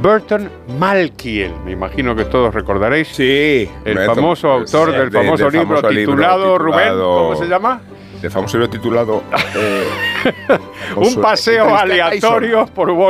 Burton Malkiel. Me imagino que todos recordaréis. Sí. El famoso autor del famoso libro titulado, Rubén, ¿cómo se llama? El famoso libro titulado... Un paseo aleatorio por